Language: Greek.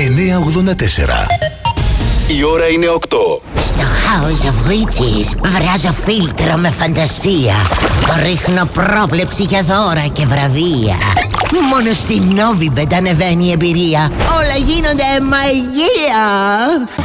984. Η ώρα είναι 8. Στο House of Witches βράζω φίλτρο με φαντασία. Ρίχνω πρόβλεψη για δώρα και βραβεία. Μόνο στην Novibet ανεβαίνει η εμπειρία. Όλα γίνονται μαγεία.